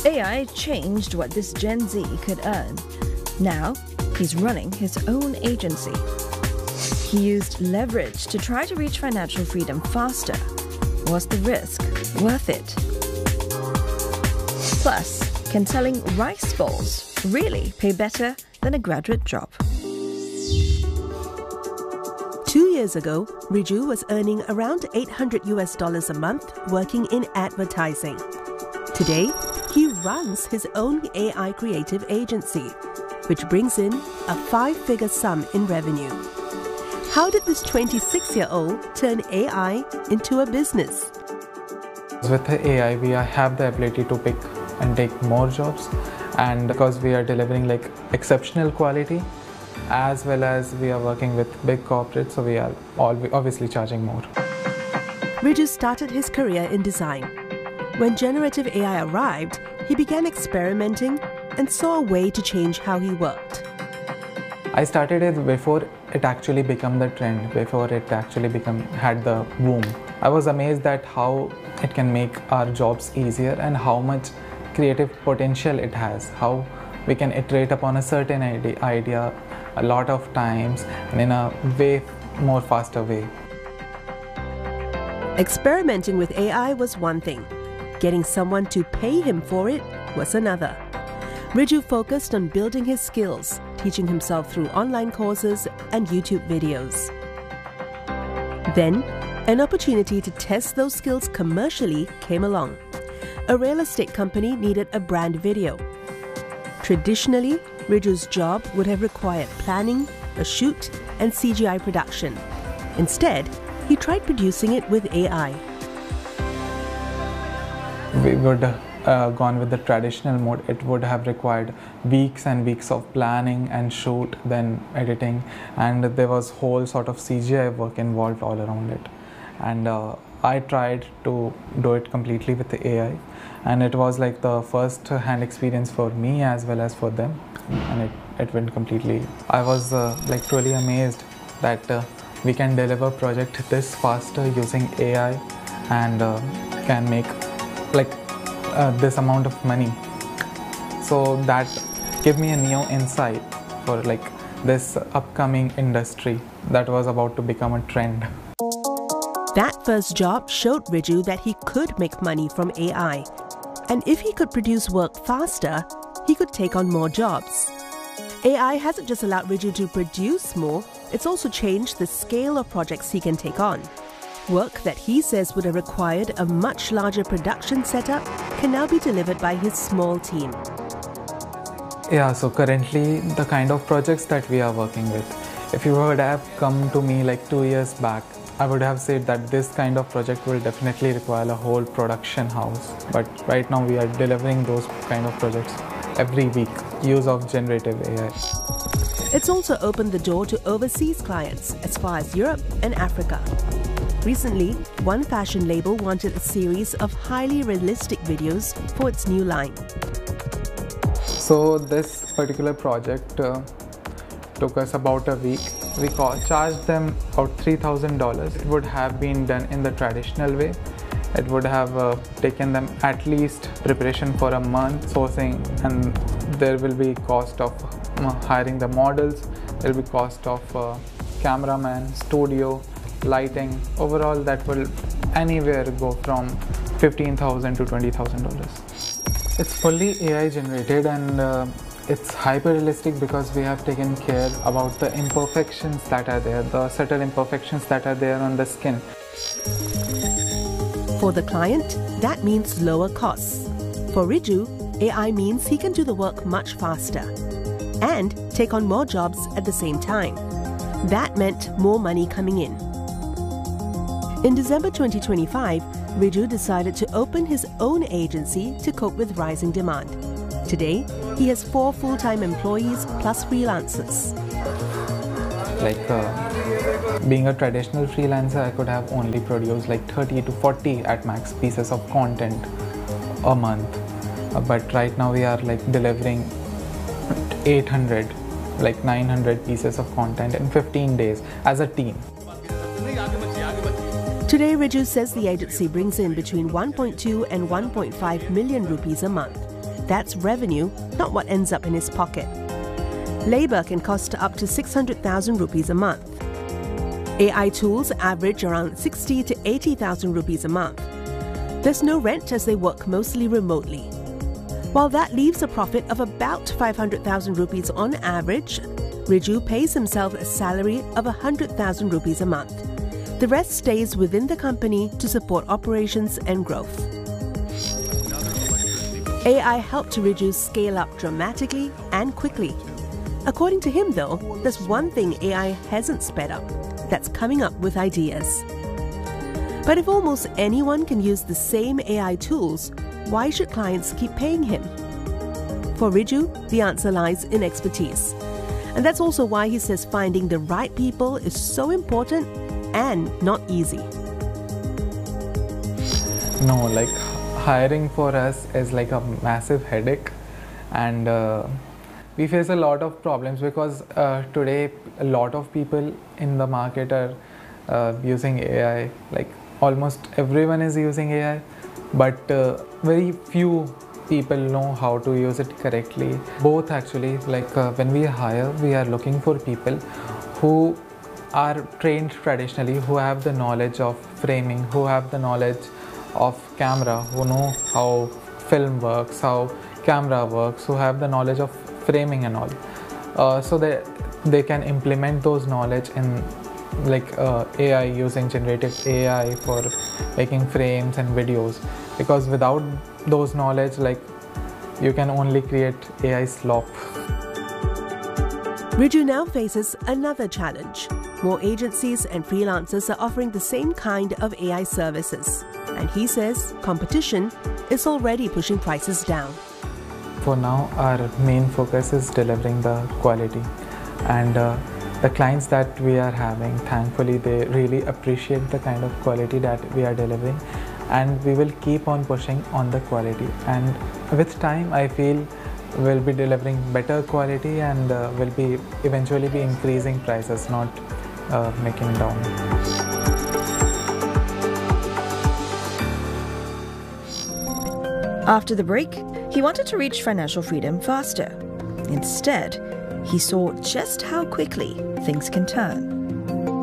AI changed what this Gen Z could earn. Now, he's running his own agency. He used leverage to try to reach financial freedom faster. Was the risk worth it? Plus, can selling rice balls really pay better than a graduate job? 2 years ago, Riju was earning around $800 a month working in advertising. Today, he runs his own AI creative agency, which brings in a 5-figure sum in revenue. How did this 26-year-old turn AI into a business? With the AI, we have the ability to pick and take more jobs, and because we are delivering like exceptional quality, as well as we are working with big corporates, so we are obviously charging more. Riju started his career in design. When generative AI arrived, he began experimenting and saw a way to change how he worked. I started it before it actually became the trend, before it actually had the boom. I was amazed at how it can make our jobs easier and how much creative potential it has, how we can iterate upon a certain idea a lot of times and in a way more faster way. Experimenting with AI was one thing. Getting someone to pay him for it was another. Riju focused on building his skills, teaching himself through online courses and YouTube videos. Then, an opportunity to test those skills commercially came along. A real estate company needed a brand video. Traditionally, Riju's job would have required planning, a shoot, and CGI production. Instead, he tried producing it with AI. We would have gone with the traditional mode. It would have required weeks and weeks of planning and shoot, then editing, and there was whole sort of CGI work involved all around it. And I tried to do it completely with the AI, and it was like the first hand experience for me as well as for them, and it went completely. I was like truly amazed that we can deliver project this faster using AI and can make like this amount of money. So that gave me a new insight for like this upcoming industry that was about to become a trend. That first job showed Riju that he could make money from AI. And if he could produce work faster, he could take on more jobs. AI hasn't just allowed Riju to produce more, it's also changed the scale of projects he can take on. Work that he says would have required a much larger production setup can now be delivered by his small team. Yeah, so currently the kind of projects that we are working with, if you would have come to me like 2 years back, I would have said that this kind of project will definitely require a whole production house. But right now we are delivering those kind of projects every week, use of generative AI. It's also opened the door to overseas clients as far as Europe and Africa. Recently, one fashion label wanted a series of highly realistic videos for its new line. So this particular project took us about a week. We charged them about $3,000. It would have been done in the traditional way. It would have taken them at least preparation for a month, sourcing, and there will be cost of hiring the models, there will be cost of cameraman, studio, lighting. Overall, that will anywhere go from $15,000 to $20,000. It's fully AI generated, and it's hyper realistic because we have taken care about the imperfections that are there, the subtle imperfections that are there on the skin. For the client, that means lower costs. For Riju, AI means he can do the work much faster and take on more jobs at the same time. That meant more money coming in. In December 2025, Riju decided to open his own agency to cope with rising demand. Today, he has 4 full-time employees plus freelancers. Like being a traditional freelancer, I could have only produced like 30 to 40 at max pieces of content a month. But right now we are like delivering 800, like 900 pieces of content in 15 days as a team. Today, Riju says the agency brings in between 1.2 and 1.5 million rupees a month. That's revenue, not what ends up in his pocket. Labour can cost up to 600,000 rupees a month. AI tools average around 60 to 80,000 rupees a month. There's no rent as they work mostly remotely. While that leaves a profit of about 500,000 rupees on average, Riju pays himself a salary of 100,000 rupees a month. The rest stays within the company to support operations and growth. AI helped Riju scale up dramatically and quickly. According to him, though, there's one thing AI hasn't sped up. That's coming up with ideas. But if almost anyone can use the same AI tools, why should clients keep paying him? For Riju, the answer lies in expertise. And that's also why he says finding the right people is so important and not easy. No, like hiring for us is like a massive headache, and we face a lot of problems because today a lot of people in the market are using AI. Like almost everyone is using AI, but very few people know how to use it correctly. Both actually, like when we hire, we are looking for people who are trained traditionally, who have the knowledge of framing, who have the knowledge of camera, who know how film works, how camera works, who have the knowledge of framing and all, so that they can implement those knowledge in like AI, using generative AI for making frames and videos. Because without those knowledge, like you can only create AI slop. Riju now faces another challenge. More agencies and freelancers are offering the same kind of AI services. And he says competition is already pushing prices down. For now, our main focus is delivering the quality. And the clients that we are having, thankfully, they really appreciate the kind of quality that we are delivering. And we will keep on pushing on the quality. And with time, I feel we'll be delivering better quality and will be eventually be increasing prices, not making down. After the break, he wanted to reach financial freedom faster. Instead, he saw just how quickly things can turn.